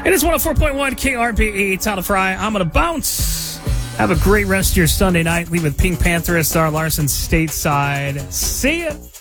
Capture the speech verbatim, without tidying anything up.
It is one oh four point one K R B E, Tyler Fry. I'm going to bounce. Have a great rest of your Sunday night. Leave with Pink Pantherist, Star Larson stateside. See ya.